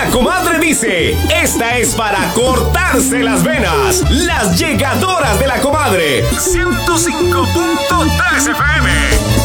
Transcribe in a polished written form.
La comadre dice, esta es para cortarse las venas. Las llegadoras de la comadre. 105.3 FM.